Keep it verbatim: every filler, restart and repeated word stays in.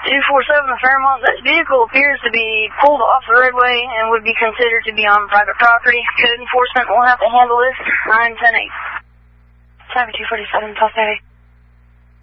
two four seven, the Fairmont. That vehicle appears to be pulled off the roadway and would be considered to be on private property. Code enforcement will have to handle this. nine ten eight. Traffic two forty-seven, Tulsa.